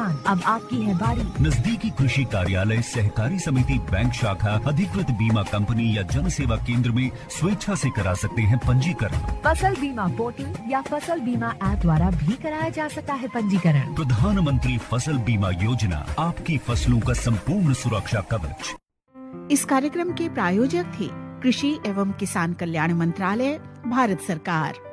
किसान, अब आपकी है बारी। नजदीकी कृषि कार्यालय, सहकारी समिति, बैंक शाखा, अधिकृत बीमा कंपनी या जन सेवा केंद्र में स्वेच्छा से करा सकते हैं पंजीकरण। फसल बीमा पोर्टल या फसल बीमा ऐप द्वारा भी कराया जा सकता है पंजीकरण। प्रधानमंत्री फसल बीमा योजना, आपकी फसलों का संपूर्ण सुरक्षा कवच। इस कार्यक्रम के प्रायोजक थे कृषि एवं किसान कल्याण मंत्रालय, भारत सरकार।